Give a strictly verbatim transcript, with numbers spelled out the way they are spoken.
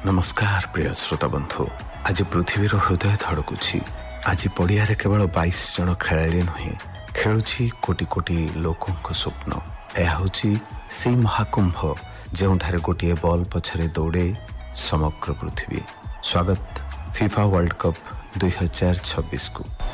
नमस्कार प्रिय श्रोता बंधु। आज पृथ्वीर हृदय धड़कुछि। आज पड़ियारे केवल बाईस जन खेलाड़ी नुहे, खेलुछि कोटी कोटी लोकों स्वप्न। यह हूँ से महाकुंभ जोठारे गोटे बॉल पछरे दौड़े समग्र पृथ्वी। स्वागत फीफा वर्ल्ड कप दुई हजार छब्बीस को।